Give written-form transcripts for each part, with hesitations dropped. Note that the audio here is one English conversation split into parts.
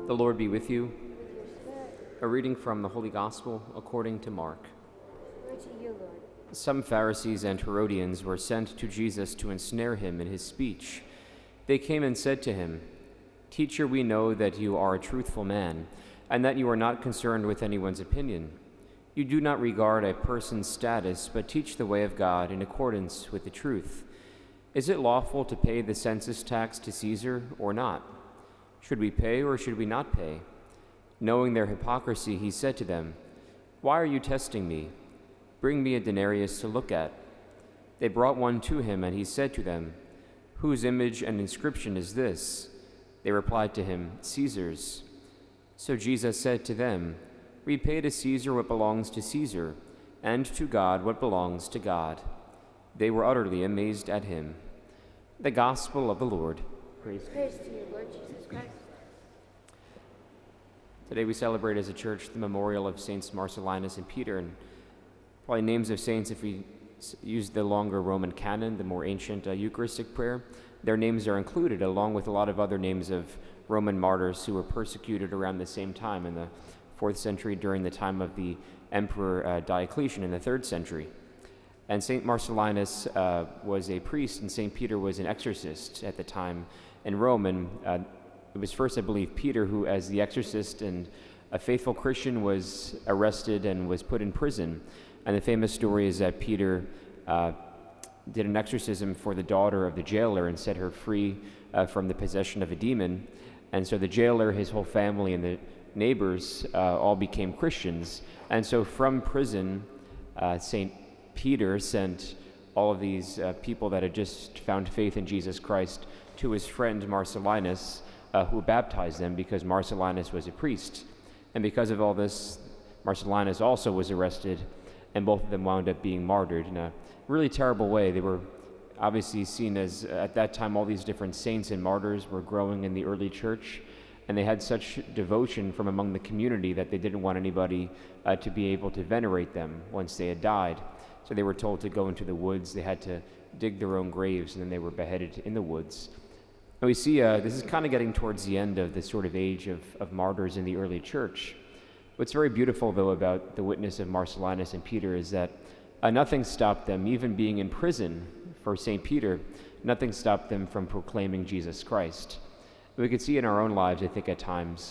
The Lord be with you. A reading from the Holy Gospel according to Mark. Glory to you, Lord. Some Pharisees and Herodians were sent to Jesus to ensnare him in his speech. They came and said to him, "Teacher, we know that you are a truthful man, and that you are not concerned with anyone's opinion. You do not regard a person's status, but teach the way of God in accordance with the truth. Is it lawful to pay the census tax to Caesar or not? Should we pay or should we not pay?" Knowing their hypocrisy, he said to them, "Why are you testing me? Bring me a denarius to look at." They brought one to him, and he said to them, "Whose image and inscription is this?" They replied to him, "Caesar's." So Jesus said to them, "Repay to Caesar what belongs to Caesar, and to God what belongs to God." They were utterly amazed at him. The Gospel of the Lord. Praise to you, Lord Jesus Christ. Today we celebrate as a church the memorial of Saints Marcellinus and Peter, and probably names of saints, if we use the longer Roman canon, the more ancient Eucharistic prayer, their names are included along with a lot of other names of Roman martyrs who were persecuted around the same time in the 4th century during the time of the Emperor Diocletian in the 3rd century. And Saint Marcellinus was a priest, and Saint Peter was an exorcist at the time in Rome. And it was first, I believe, Peter who, as the exorcist and a faithful Christian, was arrested and was put in prison. And the famous story is that Peter did an exorcism for the daughter of the jailer and set her free from the possession of a demon. And so the jailer, his whole family, and the neighbors all became Christians. And so from prison, Saint Peter sent all of these people that had just found faith in Jesus Christ to his friend Marcellinus, who baptized them because Marcellinus was a priest. And because of all this, Marcellinus also was arrested, and both of them wound up being martyred in a really terrible way. They were obviously seen as, at that time, all these different saints and martyrs were growing in the early church, and they had such devotion from among the community that they didn't want anybody to be able to venerate them once they had died. So they were told to go into the woods. They had to dig their own graves, and then they were beheaded in the woods. And we see this is kind of getting towards the end of this sort of age of martyrs in the early church. What's very beautiful, though, about the witness of Marcellinus and Peter is that nothing stopped them, even being in prison for St. Peter, nothing stopped them from proclaiming Jesus Christ. And we could see in our own lives, I think, at times,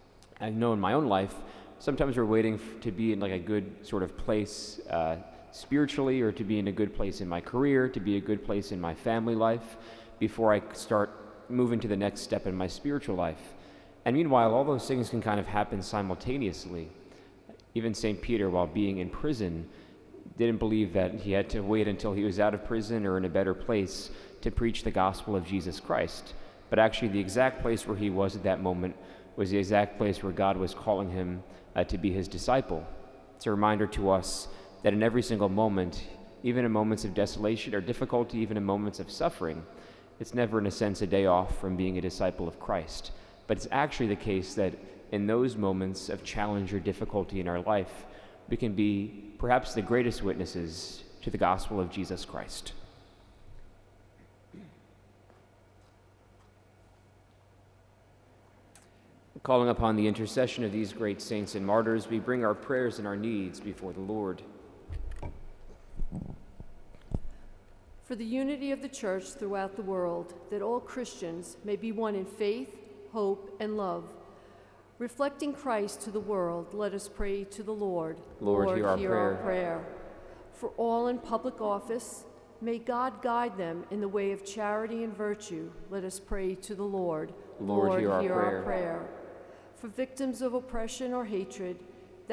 I know in my own life, sometimes we're waiting to be in like a good sort of place spiritually, or to be in a good place in my career, to be a good place in my family life, before I start moving to the next step in my spiritual life. And meanwhile, all those things can kind of happen simultaneously. Even St. Peter, while being in prison, didn't believe that he had to wait until he was out of prison or in a better place to preach the gospel of Jesus Christ. But actually, the exact place where he was at that moment was the exact place where God was calling him to be his disciple. It's a reminder to us that in every single moment, even in moments of desolation or difficulty, even in moments of suffering, it's never, in a sense, a day off from being a disciple of Christ. But it's actually the case that in those moments of challenge or difficulty in our life, we can be perhaps the greatest witnesses to the gospel of Jesus Christ. Calling upon the intercession of these great saints and martyrs, we bring our prayers and our needs before the Lord. For the unity of the Church throughout the world, that all Christians may be one in faith, hope, and love. Reflecting Christ to the world, let us pray to the Lord. Lord, hear our prayer. For all in public office, may God guide them in the way of charity and virtue. Let us pray to the Lord. Lord, hear our prayer. For victims of oppression or hatred,